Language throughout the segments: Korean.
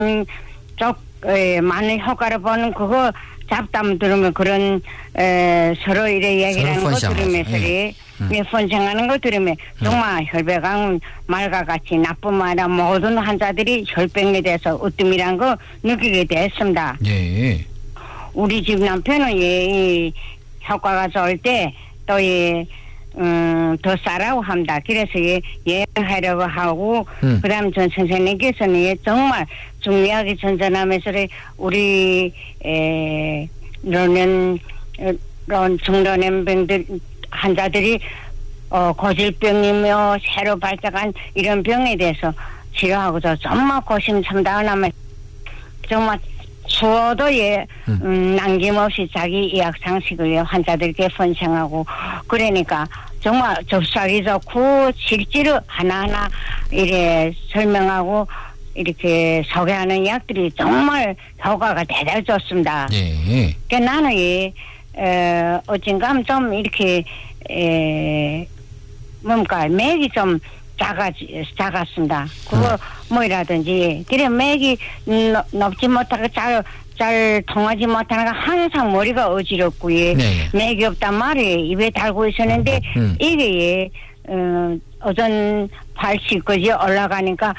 쪽 많은 효과를 보는 그거 잡담 들으면 그런 서로 이래 얘기하는 거 들으면서 펀생하는 거 들으면 정말 혈배강 말과 같이 나뿐만 아니라 모든 환자들이 혈병에 대해서 으뜸이란 거 느끼게 됐습니다. 예. 우리 집 남편은 이 효과가 좋을 때 또 더 싸라고 합니다. 그래서 여행하려고 하고 그다음 전 선생님께서는 정말 중요하게 전전하면서 우리 중老年병들 환자들이 고질병이며 새로 발작한 이런 병에 대해서 치료하고서 정말 고심참다하면 정말 추워도 남김없이 자기 의학 상식을 환자들께 분享하고 그러니까 정말 접수하기 좋고 실제로 하나하나 이래 설명하고 이렇게 소개하는 약들이 정말 효과가 대단히 좋습니다. 예. 그러니까 나는 어쩐가 좀 이렇게 뭔가 맥이 좀 작았습니다. 그거 뭐라든지 그래 맥이 높지 못하고 잘 통하지 못하는 거 항상 머리가 어지럽고요. 네. 맥이 없단 말이에요. 입에 달고 있었는데 이게 어전 80까지 올라가니까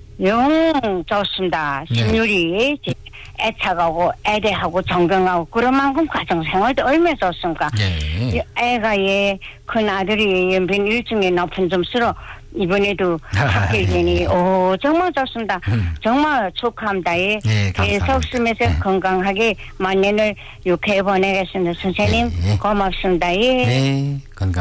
영 좋습니다. 심률이 애착하고 애대하고 존경하고 그런 만큼 가정생활도 얼마나 좋습니까? 애가 큰 아들이 연변 1중에 높은 점수로 이번에도 합격이니 정말 좋습니다. 정말 축하합니다. 계속 쓰면서 건강하게 만년을 유쾌해 보내겠습니다. 선생님 고맙습니다. 네,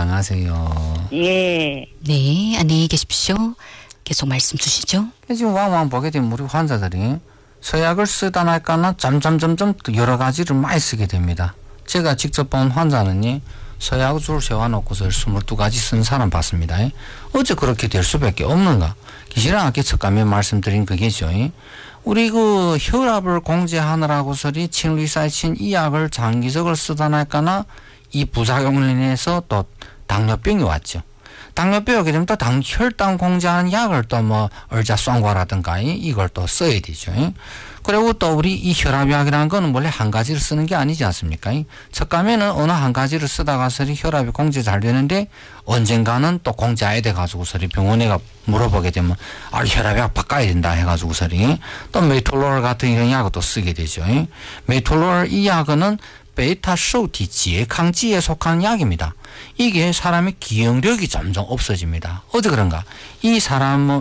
건강하세요. 예. 네, 안녕히 계십시오. 계속 말씀 주시죠. 지금 왕왕 보게 되면 우리 환자들이 서약을 쓰다 날까나 점점점점 여러 가지를 많이 쓰게 됩니다. 제가 직접 본 환자는 서약 줄 세워놓고서 22가지 쓴 사람 봤습니다. 어째 그렇게 될 수밖에 없는가? 기시랑 아까 첫감에 말씀드린 그게죠. 우리 그 혈압을 공제하느라고서리 칭리사이친 이 약을 장기적으로 쓰다 날까나 이 부작용을 인해서 또 당뇨병이 왔죠. 당뇨병이 오게 되면 또 혈당 공제하는 약을 또 얼자송과라든가 이걸 또 써야 되죠. 그리고 또 우리 이 혈압약이라는 거는 원래 한 가지를 쓰는 게 아니지 않습니까? 첫감에는 어느 한 가지를 쓰다가서리 혈압이 공제 잘 되는데 언젠가는 또 공제해야 돼가지고서리 병원에 가 물어보게 되면 혈압약 바꿔야 된다 해가지고서리 또 메톨롤 같은 이런 약을 또 쓰게 되죠. 메톨롤 이 약은 베타受体 拮抗剂에 속하는 약입니다. 이게 사람의 기억력이 점점 없어집니다. 어제 그런가? 이 사람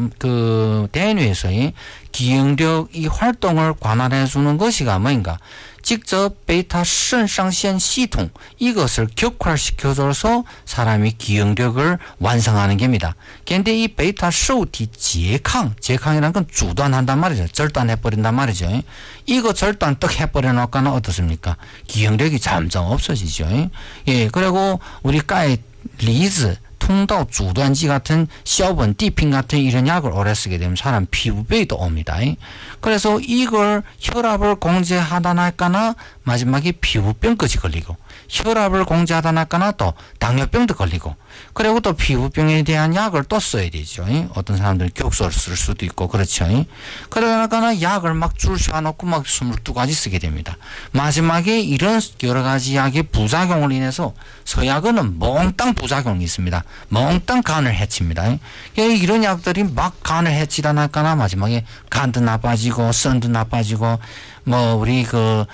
그 대뇌에서의 기억력 이 활동을 관할해 주는 것이가 뭐인가? 직접 베타肾上腺 系统 이것을 격화시켜줘서 사람이 기억력을 완성하는 겁니다. 그런데 이 베타 受体 拮抗이라는 건 주단한단 말이죠. 절단해버린단 말이죠. 이거 절단 떡 해버려놓고는 어떻습니까? 기억력이 점점 없어지죠. 예, 그리고 우리 가에 리즈 통도 주단지 같은 샤번 디핑 같은 이런 약을 오래 쓰게 되면 사람 피부병이 또 옵니다. 그래서 이걸 혈압을 공제하다 날까나 마지막에 피부병까지 걸리고 혈압을 공제하다 날까나 또 당뇨병도 걸리고 그리고 또 피부병에 대한 약을 또 써야 되죠. 어떤 사람들은 격소를 쓸 수도 있고 그렇죠. 그러다가 약을 막 줄 씌워놓고 막 22가지 쓰게 됩니다. 마지막에 이런 여러 가지 약의 부작용을 인해서 서약은 몽땅 부작용이 있습니다. 몽땅 간을 해칩니다. 이런 약들이 막 간을 해치다 날까나 마지막에 간도 나빠지고 선도 나빠지고 우리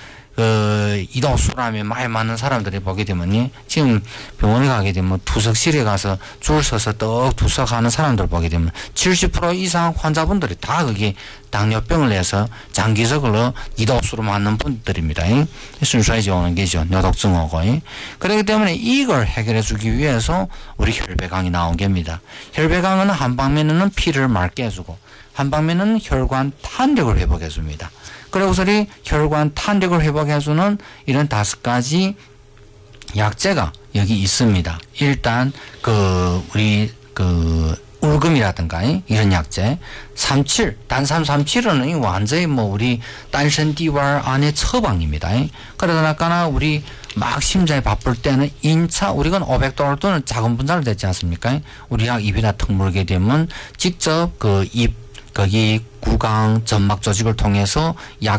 이도수라면 많이 많은 사람들이 보게 되면 지금 병원에 가게 되면 투석실에 가서 줄 서서 떡 투석하는 사람들 보게 되면 70% 이상 환자분들이 다 그게 당뇨병을 내서 장기적으로 이도수로 맞는 분들입니다. 순수해지 오는 게죠. 뇌독증하고. 그렇기 때문에 이걸 해결해 주기 위해서 우리 혈배강이 나온 겁니다. 혈배강은 한 방면에는 피를 맑게 해주고 한 방면은 혈관 탄력을 회복해 줍니다. 그리고서 혈관 탄력을 회복해주는 이런 5가지 약재가 여기 있습니다. 일단 우리 울금이라든가 이런 약재, 37, 단삼 37은 완전히 우리 단선디왈 안의 처방입니다. 그러다가 우리 막 심장이 바쁠 때는 인차 우리가 500도를 또는 작은 분자를 됐지 않습니까? 우리 약 입에다 턱 물게 되면 직접 입 거기 구강 점막 조직을 통해서 약